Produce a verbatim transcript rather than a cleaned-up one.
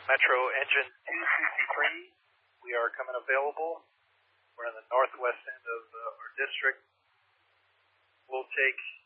Metro Engine two sixty-three. We are coming available. We're in the northwest end of uh, our district. We'll take